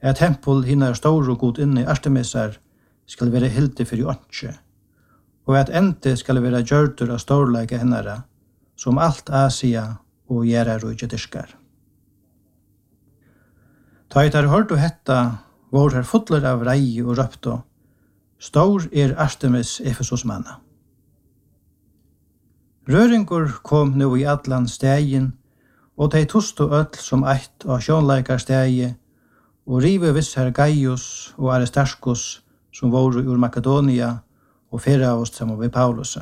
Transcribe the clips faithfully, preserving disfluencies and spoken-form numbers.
at tempel hinner store god inne i Artemisar skal være hilde for åndsje, og at ente skal være gjørtur av storleike hennara, som alt Asia og gjerar og jediskar. Ta et har hørt og hetta, vår her fotler av rei og røpto, stor er Artemis Efesos manna. Røringur kom nu i allan stegin, og de tosto öll som eitt av sjånleikar stegi, og rive vissar Gaius og Aristarchus, som voru ur Makedonia, og fyrra av oss sammen ved Paulus.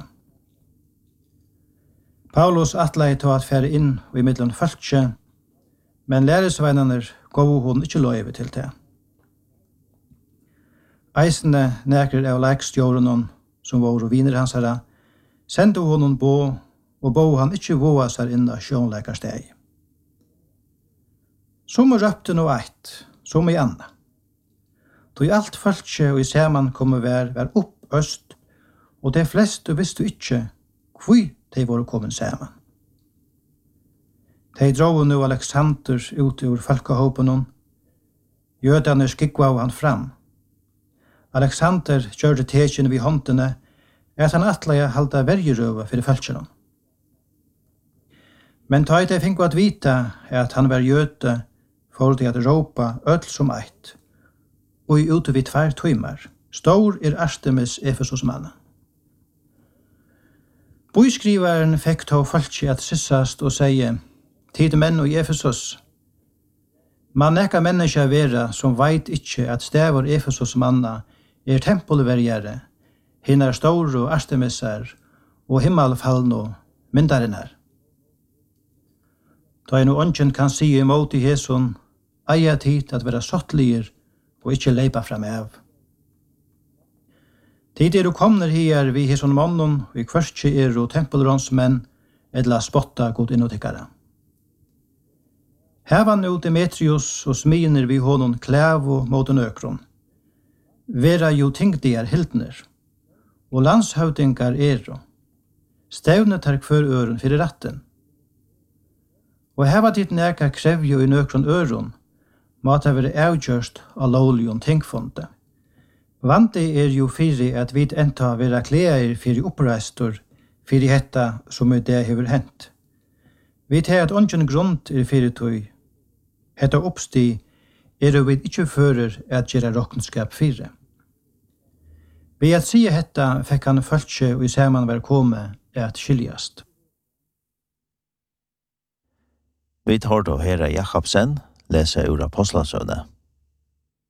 Paulus atlei til at fære inn i middelen fölkje, men læresveinaner gav hon ikkje løyve til det. Eisene nekrer av leikstjårenon, som voru viner hans herra, sendte honom bo, og bo han ikkje voa seg inn av sjånleikarsteg. Som røpte no eit, som i anna. Då alt fölkje og i saman komme vær, vær opp øst, og de fleste visste ikkje hvor de var kommet saman. De drog nu Alexander ut ur folkehåpen, jødene skikva av han fram. Alexander gjørte tekjen vid håndene, at han atleie halda vergerøve for fölkjene. Men ta de finko at vita at han var jøde, for de at råpa öll som eit, og i ute vid tvær tøymar, stor er Artemis Efesos manna. Boiskrivaren fekk to fölkje at sissast og seie, tid menn og Efesos, man nekka menneska vera som veit ikkje at stavor Efesos manna er tempelvergjare, hinnar store Artemisar og himmelfallno myndarinnar. Da en ånden kan si imot i Hesun, eia tid at vera sottliger og ikkje leipa fram av. Tid er du komner her vi Hesun mannen, vi kvørstje er og tempelronsmenn, edla spotta god innotikkara. Heva nu Demetrius og sminer vi honom klævo mot en økron. Vera jo tingdi er hildner, og landshøvdingar er, stevnet her kvør øren fyrir ratten. Og heva ditt neka krevjo i nøkron øron, måtte være avgjørst av lovligon tingfonte. Vante er jo fyrir at vi enta vera kleir fyrir oppreistor, fyrir hetta som er det hever hent. Vi tar at ongen grunnt er fyrir tøy. Hetta oppsti er jo vi ikkje fører at gjera rokkenskap fyrir. Ved at sige hetta fekk han fölkje og i saman var kome at skiljast. Vi tar då Herre Jakobsen, lese ur Apostlasøvne.